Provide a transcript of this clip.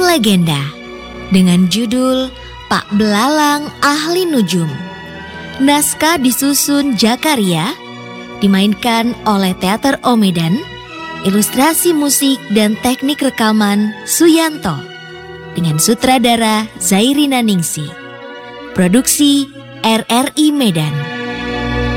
legenda dengan judul Pak Belalang Ahli Nujum. Naskah disusun Jakaria, dimainkan oleh Teater Omedan, ilustrasi musik dan teknik rekaman Suyanto, dengan sutradara Zairina Ningsih. Produksi RRI Medan.